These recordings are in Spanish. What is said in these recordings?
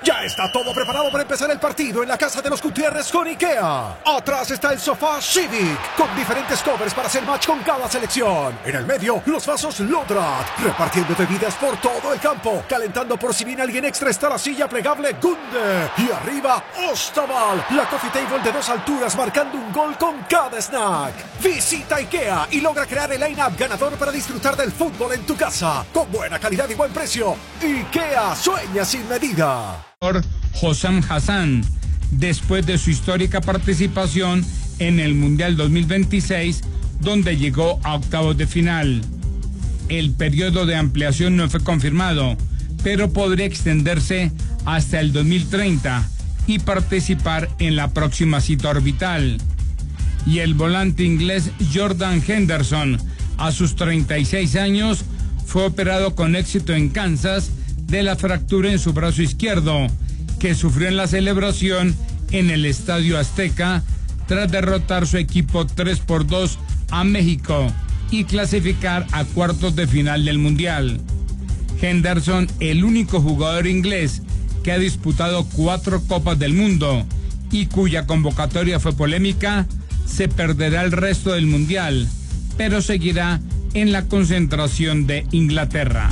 Ya está todo preparado para empezar el partido en la casa de los Gutiérrez con IKEA. Atrás está el sofá Civic, con diferentes covers para hacer match con cada selección. En el medio, los vasos Lodrat, repartiendo bebidas por todo el campo. Calentando por si viene alguien extra está la silla plegable Gunde. Y arriba, Ostaval, la coffee table de 2 alturas marcando un gol con cada snack. Visita IKEA y logra crear el line-up ganador para disfrutar del fútbol en tu casa. Con buena calidad y buen precio. IKEA sueña sin medida. Hossam Hassan, después de su histórica participación en el Mundial 2026, donde llegó a octavos de final. El periodo de ampliación no fue confirmado, pero podría extenderse hasta el 2030 y participar en la próxima cita orbital. Y el volante inglés Jordan Henderson, a sus 36 años, fue operado con éxito en Kansas de la fractura en su brazo izquierdo, que sufrió en la celebración en el Estadio Azteca tras derrotar su equipo 3-2 a México y clasificar a cuartos de final del Mundial. Henderson, el único jugador inglés que ha disputado 4 Copas del Mundo y cuya convocatoria fue polémica, se perderá el resto del Mundial, pero seguirá en la concentración de Inglaterra.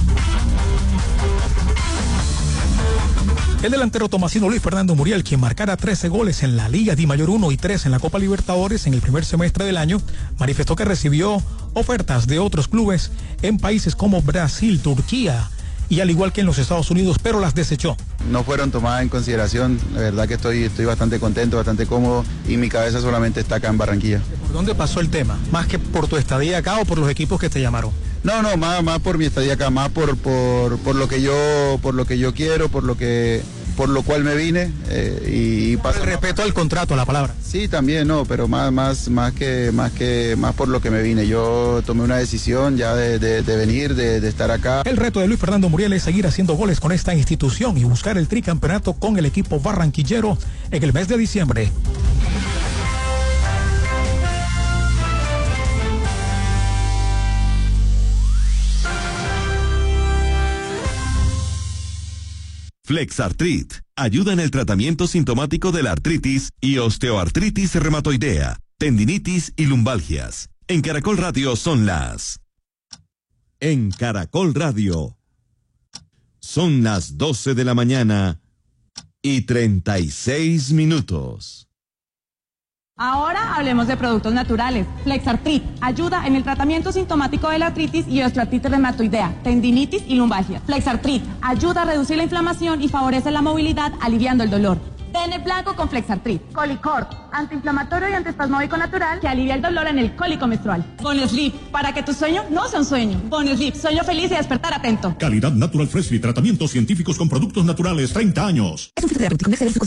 El delantero tomasino Luis Fernando Muriel, quien marcara 13 goles en la Liga Dimayor 1 y 3 en la Copa Libertadores en el primer semestre del año, manifestó que recibió ofertas de otros clubes en países como Brasil, Turquía y al igual que en los Estados Unidos, pero las desechó. No fueron tomadas en consideración, la verdad que estoy bastante contento, bastante cómodo y mi cabeza solamente está acá en Barranquilla. ¿Por dónde pasó el tema? ¿Más que por tu estadía acá o por los equipos que te llamaron? No, más por mi estadía acá, más por lo que yo quiero, por lo cual me vine y pasa. El respeto al contrato, a la palabra. Sí, también, no, pero más por lo que me vine. Yo tomé una decisión ya de venir, de estar acá. El reto de Luis Fernando Muriel es seguir haciendo goles con esta institución y buscar el tricampeonato con el equipo barranquillero en el mes de diciembre. Flexartrit ayuda en el tratamiento sintomático de la artritis y osteoartritis reumatoidea, tendinitis y lumbalgias. En Caracol Radio son las... En Caracol Radio son las 12 de la mañana y 36 minutos. Ahora hablemos de productos naturales. Flexartrit ayuda en el tratamiento sintomático de la artritis y osteoartritis reumatoidea, tendinitis y lumbalgia. Flexartrit ayuda a reducir la inflamación y favorece la movilidad, aliviando el dolor. Pene blanco con Flexartrit. Colicort, antiinflamatorio y antiespasmódico natural que alivia el dolor en el cólico menstrual. Bonesleep, para que tu sueño no sea un sueño. Bonesleep, sueño feliz y despertar atento. Calidad Natural Freshly, tratamientos científicos con productos naturales, 30 años.